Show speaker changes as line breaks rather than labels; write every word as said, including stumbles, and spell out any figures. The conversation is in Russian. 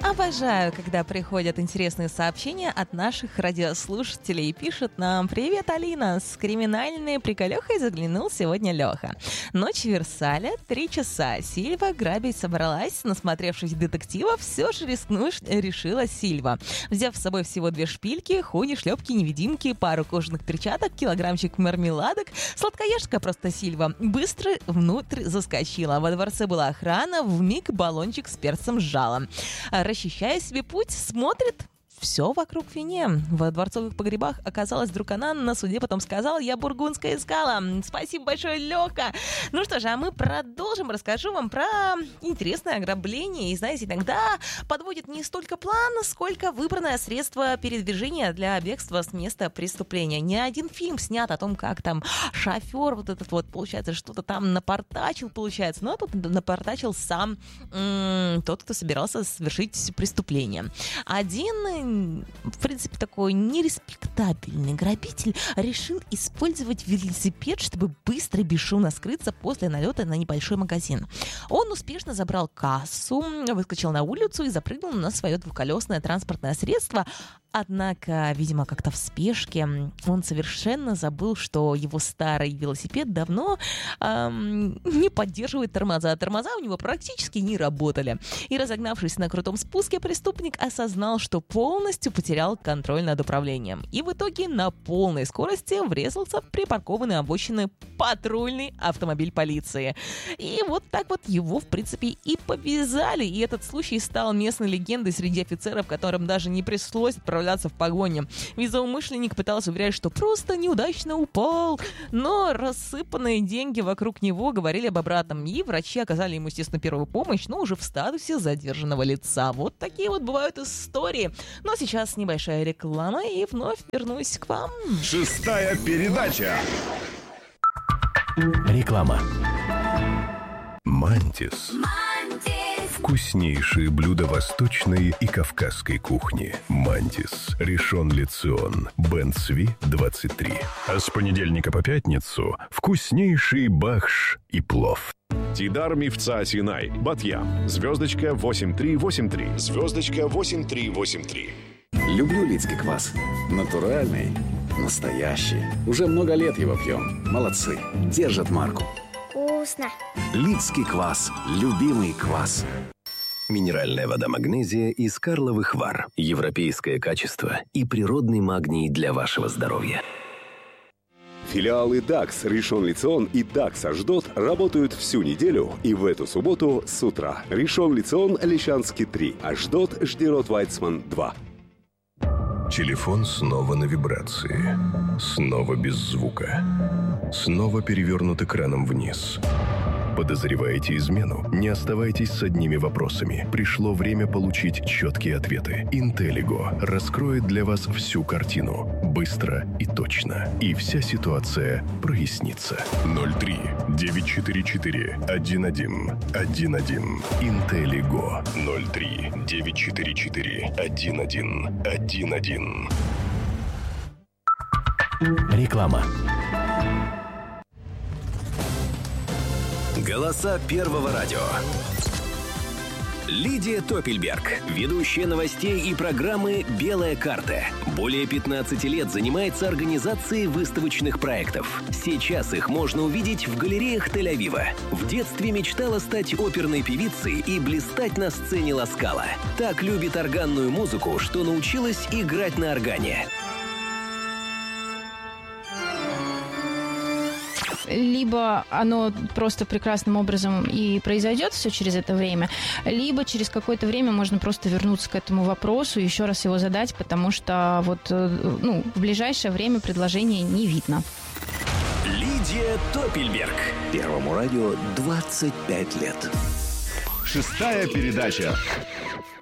Обожаю, когда приходят интересные сообщения от наших радиослушателей. Пишет нам: «Привет, Алина, с криминальной приколехой заглянул сегодня Леха. Ночь в Версале, три часа. Сильва грабить собралась, насмотревшись детектива, все же рискнуть решила Сильва. Взяв с собой всего две шпильки, худи, шлепки, невидимки, пару кожаных перчаток, килограммчик мармеладок, сладкоежка просто Сильва быстро внутрь заскочила. Во дворце была охрана, вмиг баллончик с перцем сжала. Расчищая себе путь, смотрит, все вокруг вине. В дворцовых погребах оказалась вдруг она, на суде потом сказала: я бургундская искала. Спасибо большое, Лёха. Ну что же, а мы продолжим. Расскажу вам про интересное ограбление. И знаете, иногда подводит не столько план, сколько выбранное средство передвижения для бегства с места преступления. Не один фильм снят о том, как там шофер вот этот вот, получается, что-то там напортачил, получается. Но тут напортачил сам м- тот, кто собирался совершить преступление. Один, в принципе, такой нереспектабельный грабитель решил использовать велосипед, чтобы быстро и бесшумно скрыться после налета на небольшой магазин. Он успешно забрал кассу, выскочил на улицу и запрыгнул на свое двухколесное транспортное средство. Однако, видимо, как-то в спешке он совершенно забыл, что его старый велосипед давно эм, не поддерживает тормоза. Тормоза у него практически не работали. И, разогнавшись на крутом спуске, преступник осознал, что полностью потерял контроль над управлением. И в итоге на полной скорости врезался в припаркованный обочины патрульный автомобиль полиции. И вот так вот его, в принципе, и повязали. И этот случай стал местной легендой среди офицеров, которым даже не пришлось отправляться в погоне. Ведь злоумышленник пытался уверять, что просто неудачно упал, но рассыпанные деньги вокруг него говорили об обратном. И врачи оказали ему, естественно, первую помощь, но уже в статусе задержанного лица. Вот такие вот бывают истории. Но сейчас небольшая реклама, и вновь вернусь к вам.
Шестая передача.
Реклама. Мантис. Вкуснейшие блюда восточной и кавказской кухни. Мантис, Ришон Ле-Цион, Бен Цви, двадцать три. А с понедельника по пятницу вкуснейший бахш и плов.
Тидар Мифца Синай, Батьям, звездочка восемь три восемь три, звездочка восемь три восемь три.
Люблю Лидский квас. Натуральный, настоящий. Уже много лет его пьем. Молодцы. Держат марку.
Вкусно.
Лидский квас. Любимый квас.
Минеральная вода «Магнезия» из Карловых Вар. Европейское качество и природный магний для вашего здоровья.
Филиалы дакс Ришон Ле-Цион и дакс Ашдод работают всю неделю и в эту субботу с утра. Ришон Ле-Цион, Лещанский три, Ашдод, Ждерот Вайцман два.
Телефон снова на вибрации. Снова без звука. Снова перевернут экраном вниз. Подозреваете измену? Не оставайтесь с одними вопросами. Пришло время получить четкие ответы. Интеллиго раскроет для вас всю картину. Быстро и точно. И вся ситуация прояснится. ноль три девять четыре четыре один один один один. Интеллиго. ноль три девять четыре четыре один один один один.
Реклама.
Голоса Первого радио. Лидия Топельберг, ведущая новостей и программы «Белая карта». Более пятнадцати лет занимается организацией выставочных проектов. Сейчас их можно увидеть в галереях Тель-Авива. В детстве мечтала стать оперной певицей и блистать на сцене Ла Скала. Так любит органную музыку, что научилась играть на органе.
Либо оно просто прекрасным образом и произойдет все через это время, либо через какое-то время можно просто вернуться к этому вопросу и еще раз его задать, потому что вот, ну, в ближайшее время предложения не видно.
Лидия Топельберг. Первому радио двадцать пять лет.
Шестая передача.